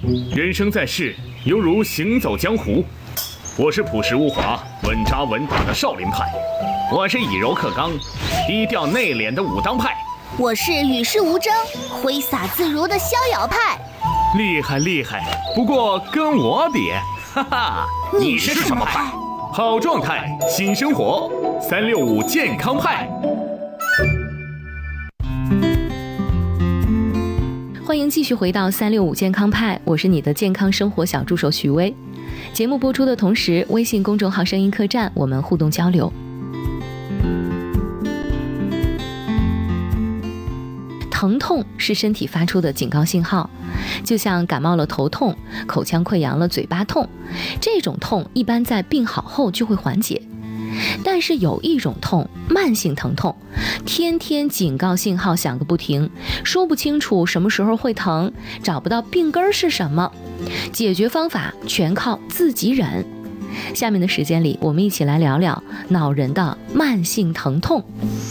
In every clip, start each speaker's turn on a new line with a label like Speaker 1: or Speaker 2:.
Speaker 1: 人生在世，犹如行走江湖。我是朴实无华、稳扎稳打的少林派，我是以柔克刚、低调内敛的武当派，
Speaker 2: 我是与世无争、挥洒自如的逍遥派。
Speaker 1: 厉害厉害，不过跟我比，哈哈，
Speaker 2: 你是什么派？
Speaker 1: 好状态，新生活，365健康派。
Speaker 3: 欢迎继续回到365健康派，我是你的健康生活小助手许巍。节目播出的同时，微信公众号声音客栈我们互动交流。疼痛是身体发出的警告信号，就像感冒了头痛、口腔溃疡了嘴巴痛，这种痛一般在病好后就会缓解。但是有一种痛，慢性疼痛，天天警告信号响个不停，说不清楚什么时候会疼，找不到病根是什么，解决方法全靠自己忍。下面的时间里，我们一起来聊聊恼人的慢性疼痛。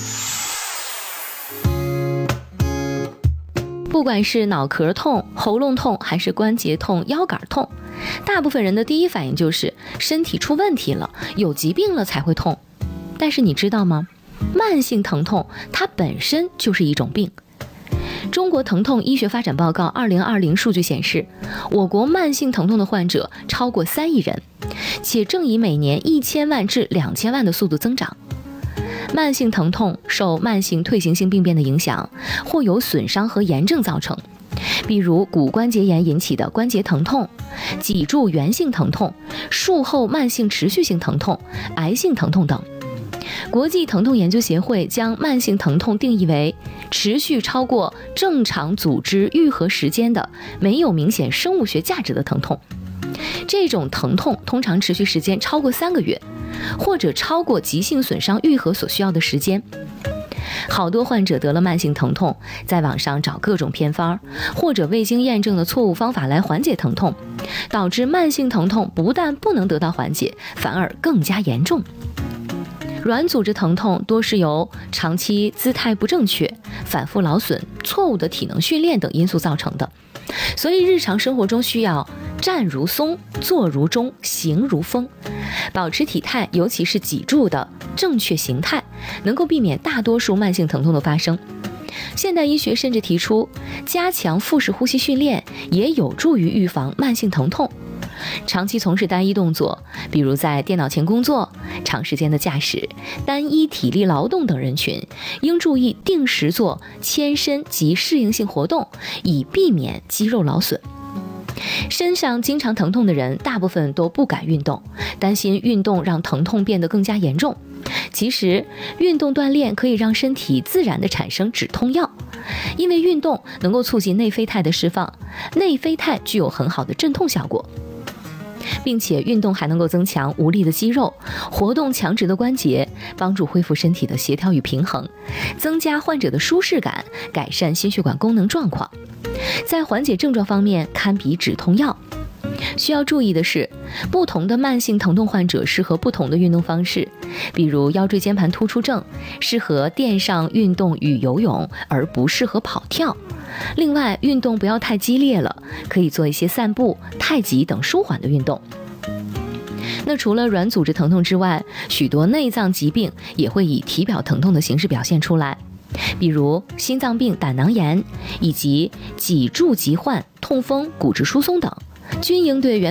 Speaker 3: 不管是脑壳痛、喉咙痛，还是关节痛、腰杆痛，大部分人的第一反应就是身体出问题了，有疾病了才会痛。但是你知道吗？慢性疼痛它本身就是一种病。中国疼痛医学发展报告2020数据显示，我国慢性疼痛的患者超过3亿人，且正以每年1000万至2000万的速度增长。慢性疼痛受慢性退行性病变的影响，或有损伤和炎症造成，比如骨关节炎引起的关节疼痛、脊柱源性疼痛、术后慢性持续性疼痛、癌性疼痛等。国际疼痛研究协会将慢性疼痛定义为持续超过正常组织愈合时间的没有明显生物学价值的疼痛。这种疼痛通常持续时间超过3个月，或者超过急性损伤愈合所需要的时间。好多患者得了慢性疼痛，在网上找各种偏方，或者未经验证的错误方法来缓解疼痛，导致慢性疼痛不但不能得到缓解，反而更加严重。软组织疼痛多是由长期姿态不正确、反复劳损、错误的体能训练等因素造成的，所以日常生活中需要站如松、坐如钟、行如风，保持体态，尤其是脊柱的正确形态，能够避免大多数慢性疼痛的发生。现代医学甚至提出，加强腹式呼吸训练也有助于预防慢性疼痛。长期从事单一动作，比如在电脑前工作、长时间的驾驶、单一体力劳动等人群，应注意定时做牵伸及适应性活动，以避免肌肉劳损。身上经常疼痛的人，大部分都不敢运动，担心运动让疼痛变得更加严重。其实，运动锻炼可以让身体自然地产生止痛药，因为运动能够促进内啡肽的释放，内啡肽具有很好的镇痛效果。并且运动还能够增强无力的肌肉，活动强直的关节，帮助恢复身体的协调与平衡，增加患者的舒适感，改善心血管功能状况。在缓解症状方面，堪比止痛药。需要注意的是，不同的慢性疼痛患者适合不同的运动方式，比如腰椎间盘突出症适合垫上运动与游泳，而不适合跑跳。另外，运动不要太激烈了，可以做一些散步、太极等舒缓的运动。那除了软组织疼痛之外，许多内脏疾病也会以体表疼痛的形式表现出来，比如心脏病、胆囊炎，以及脊柱疾患、痛风、骨质疏松等，均应对原